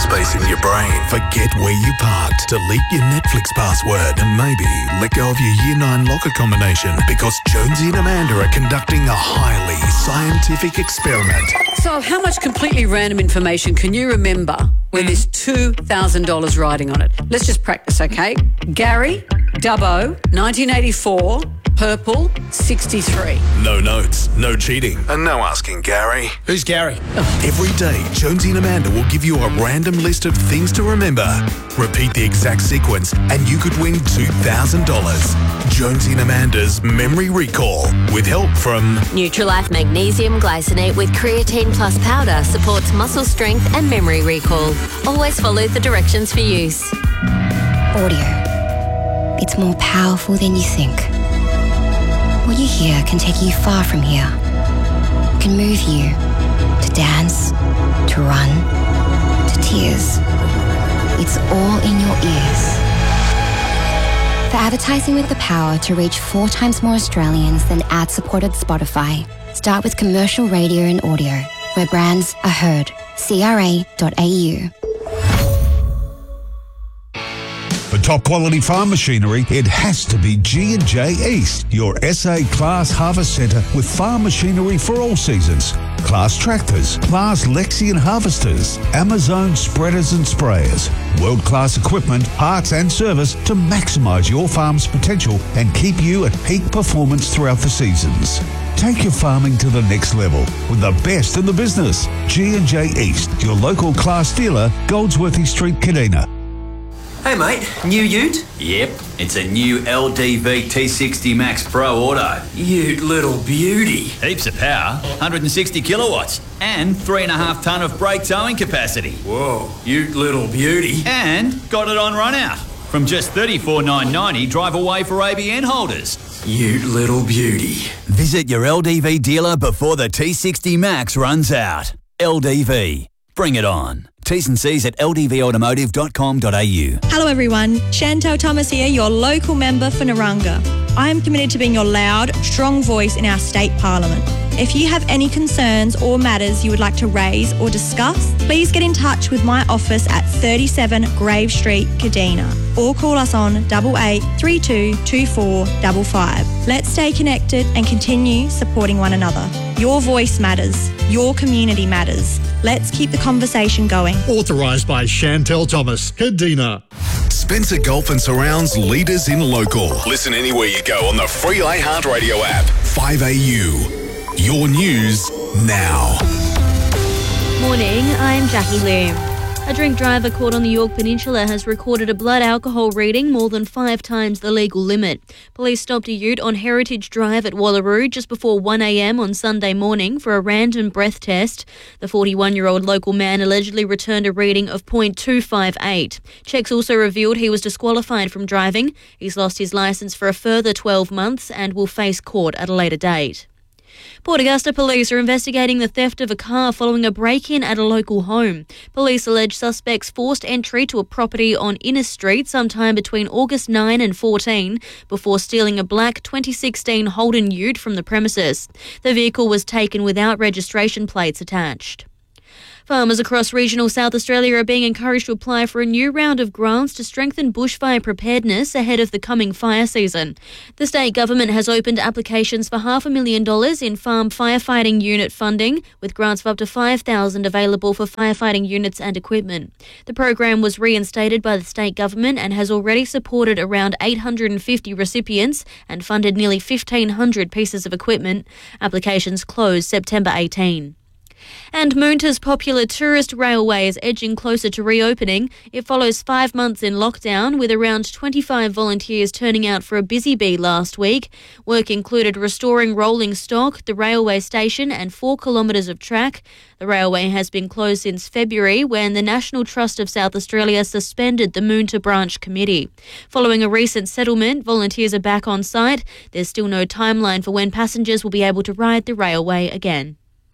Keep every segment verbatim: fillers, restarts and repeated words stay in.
space in your brain. Forget where you parked. Delete your Netflix password and maybe let go of your Year nine locker combination because Jonesy and Amanda are conducting a highly scientific experiment. So how much completely random information can you remember when there's two thousand dollars riding on it? Let's just practice, okay? Gary, Dubbo, nineteen eighty-four, purple, sixty-three. No notes, no cheating, and no asking Gary. Who's Gary? Every day, Jonesy and Amanda will give you a random list of things to remember. Repeat the exact sequence and you could win two thousand dollars. Jonesy and Amanda's Memory Recall with help from Nutrilife Magnesium Glycinate with Creatine Plus Powder supports muscle strength and memory recall. Always follow the directions for use. Audio. It's more powerful than you think. What you hear can take you far from here. It can move you to dance, to run, to tears. It's all in your ears. For advertising with the power to reach four times more Australians than ad-supported Spotify, start with commercial radio and audio, where brands are heard. C R A dot A U. For top quality farm machinery, it has to be G and J East, your S A Class Harvest Centre with farm machinery for all seasons. Class tractors, Class Lexion harvesters, Amazon spreaders and sprayers, world-class equipment, parts and service to maximise your farm's potential and keep you at peak performance throughout the seasons. Take your farming to the next level with the best in the business. G and J East, your local Class dealer, Goldsworthy Street, Kadina. Hey mate, new ute? Yep, it's a new L D V T sixty Max Pro Auto. Ute little beauty. Heaps of power, one hundred sixty kilowatts, and three and a half tonne of brake towing capacity. Whoa, ute little beauty. And got it on run out. From just thirty-four thousand nine hundred ninety dollars, drive away for A B N holders. Ute little beauty. Visit your L D V dealer before the T sixty Max runs out. L D V. Bring it on. T's and C's at l d v automotive dot com dot a u. Hello everyone, Chantel Thomas here, your local member for Narunga. I am committed to being your loud, strong voice in our state parliament. If you have any concerns or matters you would like to raise or discuss, please get in touch with my office at thirty-seven Grave Street, Kadina, or call us on eight eight three two two four five five. Let's stay connected and continue supporting one another. Your voice matters. Your community matters. Let's keep the conversation going. Authorised by Chantel Thomas, Kadina. Spencer Golf and Surrounds leaders in local. Listen anywhere you go on the free iHeartRadio app. five A U. Your news now. Morning, I'm Jackie Liu. A drink driver caught on the Yorke Peninsula has recorded a blood alcohol reading more than five times the legal limit. Police stopped a ute on Heritage Drive at Wallaroo just before one a m on Sunday morning for a random breath test. The forty-one-year-old local man allegedly returned a reading of point two five eight. Checks also revealed he was disqualified from driving. He's lost his licence for a further twelve months and will face court at a later date. Port Augusta police are investigating the theft of a car following a break-in at a local home. Police allege suspects forced entry to a property on Innes Street sometime between August ninth and fourteenth before stealing a black twenty sixteen Holden ute from the premises. The vehicle was taken without registration plates attached. Farmers across regional South Australia are being encouraged to apply for a new round of grants to strengthen bushfire preparedness ahead of the coming fire season. The state government has opened applications for half a million dollars in farm firefighting unit funding, with grants of up to five thousand dollars available for firefighting units and equipment. The program was reinstated by the state government and has already supported around eight hundred fifty recipients and funded nearly fifteen hundred pieces of equipment. Applications close September eighteenth. And Moonta's popular tourist railway is edging closer to reopening. It follows five months in lockdown, with around twenty-five volunteers turning out for a busy bee last week. Work included restoring rolling stock, the railway station and four kilometres of track. The railway has been closed since February, when the National Trust of South Australia suspended the Moonta Branch Committee. Following a recent settlement, volunteers are back on site. There's still no timeline for when passengers will be able to ride the railway again.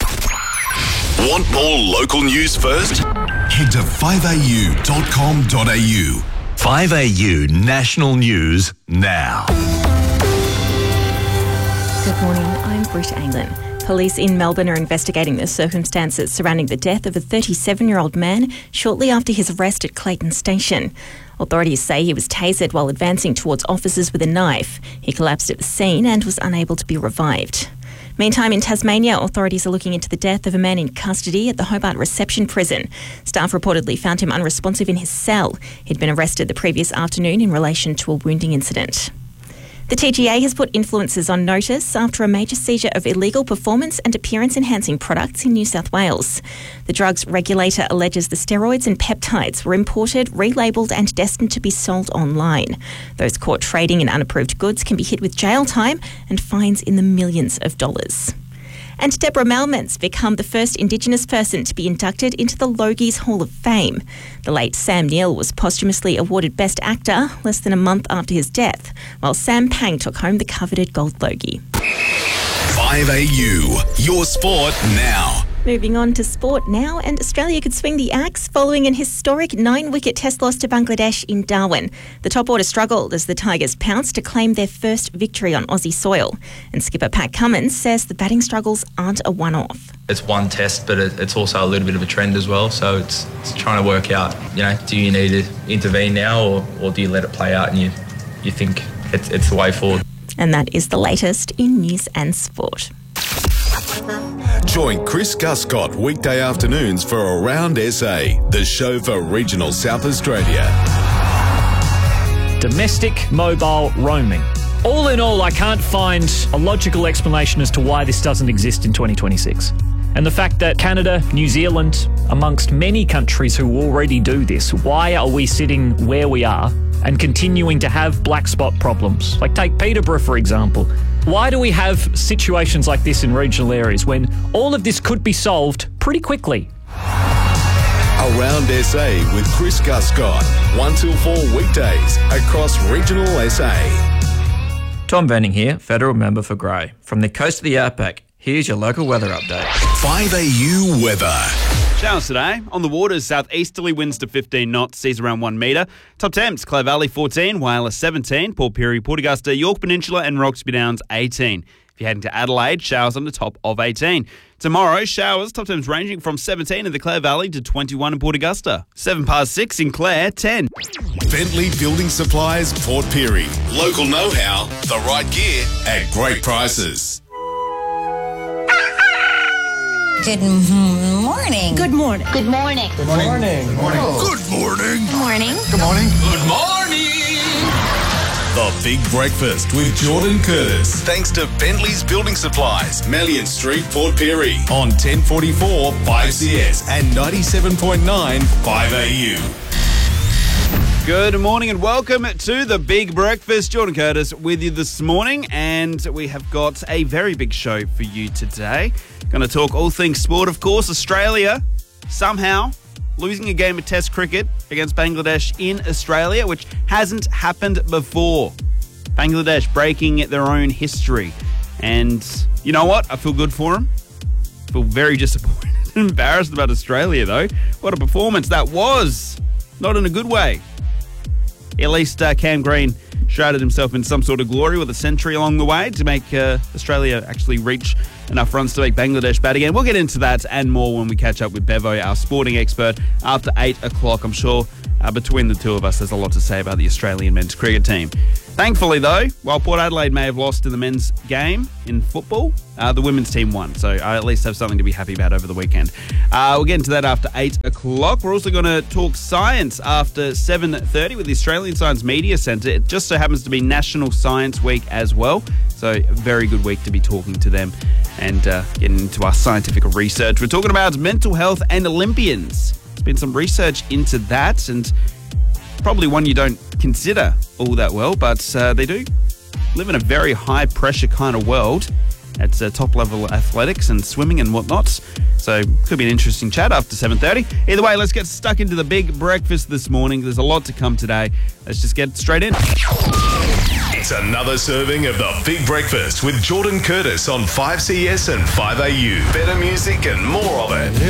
Want more local news first? Head to five a u dot com dot a u. five A U National News now. Good morning, I'm Britt Anglin. Police in Melbourne are investigating the circumstances surrounding the death of a thirty-seven-year-old man shortly after his arrest at Clayton Station. Authorities say he was tasered while advancing towards officers with a knife. He collapsed at the scene and was unable to be revived. Meantime, in Tasmania, authorities are looking into the death of a man in custody at the Hobart Reception Prison. Staff reportedly found him unresponsive in his cell. He'd been arrested the previous afternoon in relation to a wounding incident. The T G A has put influencers on notice after a major seizure of illegal performance and appearance-enhancing products in New South Wales. The drugs regulator alleges the steroids and peptides were imported, relabelled and destined to be sold online. Those caught trading in unapproved goods can be hit with jail time and fines in the millions of dollars. And Deborah Melman's become the first Indigenous person to be inducted into the Logies Hall of Fame. The late Sam Neill was posthumously awarded Best Actor less than a month after his death, while Sam Pang took home the coveted Gold Logie. five A U, your sport now. Moving on to sport now, and Australia could swing the axe following an historic nine-wicket test loss to Bangladesh in Darwin. The top order struggled as the Tigers pounced to claim their first victory on Aussie soil. And skipper Pat Cummins says the batting struggles aren't a one-off. It's one test, but it, it's also a little bit of a trend as well. So it's, it's trying to work out, you know, do you need to intervene now or, or do you let it play out and you, you think it's, it's the way forward? And that is the latest in news and sport. Join Chris Guscott weekday afternoons for Around S A, the show for regional South Australia. Domestic mobile roaming. All in all, I can't find a logical explanation as to why this doesn't exist in twenty twenty-six. And the fact that Canada, New Zealand, amongst many countries who already do this, why are we sitting where we are and continuing to have black spot problems? Like take Peterborough, for example. Why do we have situations like this in regional areas when all of this could be solved pretty quickly? Around S A with Chris Guscott, one till four weekdays across regional S A. Tom Venning here, Federal Member for Grey. From the coast of the Outback, here's your local weather update. five A U weather. Showers today. On the waters, southeasterly winds to fifteen knots, seas around one metre. Top temps, Clare Valley fourteen, Whyalla seventeen, Port Pirie, Port Augusta, York Peninsula and Roxby Downs eighteen. If you're heading to Adelaide, showers on the top of eighteen. Tomorrow, showers, top temps ranging from seventeen in the Clare Valley to twenty-one in Port Augusta. seven past six in Clare, ten. Bentley Building Supplies, Port Pirie. Local know-how, the right gear at great prices. Good morning. Good morning. Good morning. Good morning. Good morning. Good morning. Good morning. Good morning. Good morning. The Big Breakfast with Jordan Curtis. Thanks to Bentley's Building Supplies, Melian Street, Port Pirie. On ten forty-four five C S and ninety-seven point nine five A U. Good morning and welcome to the Big Breakfast. Jordan Curtis with you this morning, and we have got a very big show for you today. Going to talk all things sport, of course. Australia somehow losing a game of Test cricket against Bangladesh in Australia, which hasn't happened before. Bangladesh breaking their own history. And you know what? I feel good for them. I feel very disappointed and embarrassed about Australia, though. What a performance that was. Not in a good way. At least uh, Cam Green shrouded himself in some sort of glory with a century along the way to make uh, Australia actually reach enough runs to make Bangladesh bat again. We'll get into that and more when we catch up with Bevo, our sporting expert, after eight o'clock. I'm sure uh, between the two of us, there's a lot to say about the Australian men's cricket team. Thankfully, though, while Port Adelaide may have lost in the men's game in football, uh, the women's team won. So I at least have something to be happy about over the weekend. Uh, we'll get into that after eight o'clock. We're also going to talk science after seven thirty with the Australian Science Media Centre. It just so happens to be National Science Week as well. So a very good week to be talking to them and uh, getting into our scientific research. We're talking about mental health and Olympians. There's been some research into that, and probably one you don't consider all that well, but uh, they do live in a very high-pressure kind of world at uh, top-level athletics and swimming and whatnot. So could be an interesting chat after seven thirty. Either way, let's get stuck into the Big Breakfast this morning. There's a lot to come today. Let's just get straight in. It's another serving of the Big Breakfast with Jordan Curtis on five C S and five A U. Better music and more of it.